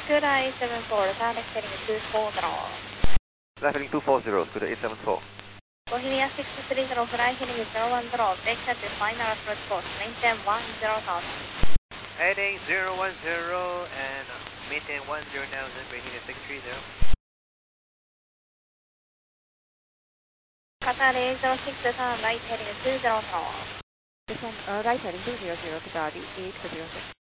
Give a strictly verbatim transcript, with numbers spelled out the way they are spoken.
Scuda eight seven four, Alex heading two four zero. Fly heading two four zero, Scuda eight seven four. Bohemia six three zero, fly heading zero one zero, vector to final approach course, maintain one zero thousand. Heading zero one zero and maintain one zero thousand, Bohemia six three zero. Qatar eight zero six, turn right heading two zero zero. This one, uh, right heading two zero zero, Qatar eight zero six.